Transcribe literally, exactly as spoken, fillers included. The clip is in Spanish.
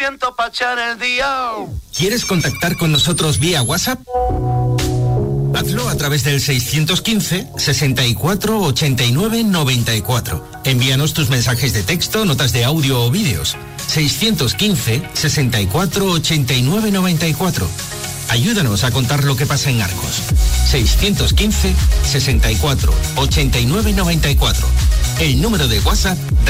Siento pa' echar el día. ¿Quieres contactar con nosotros vía WhatsApp? Hazlo a través del seiscientos quince, sesenta y cuatro, ochenta y nueve, noventa y cuatro. Envíanos tus mensajes de texto, notas de audio o vídeos. seiscientos quince, sesenta y cuatro, ochenta y nueve, noventa y cuatro. Ayúdanos a contar lo que pasa en Arcos. seiscientos quince, sesenta y cuatro, ochenta y nueve, noventa y cuatro. El número de WhatsApp